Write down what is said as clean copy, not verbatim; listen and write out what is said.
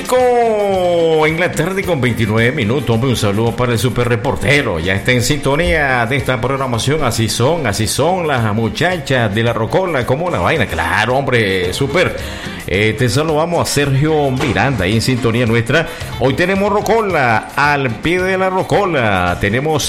5 en la tarde con 29 minutos. Hombre, un saludo para el super reportero. Ya está en sintonía de esta programación. Así son las muchachas de la Rocola. Como una vaina. Claro, hombre, super. Te saludamos a Sergio Miranda ahí en sintonía nuestra. Hoy tenemos Rocola al pie de la Rocola. Tenemos